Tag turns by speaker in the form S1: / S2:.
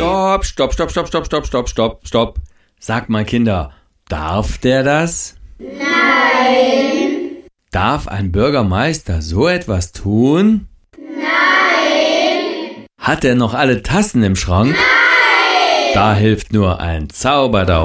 S1: Stopp. Sagt mal, Kinder, darf der das?
S2: Nein.
S1: Darf ein Bürgermeister so etwas tun?
S2: Nein.
S1: Hat er noch alle Tassen im Schrank?
S2: Nein.
S1: Da hilft nur ein Zauberdaumen.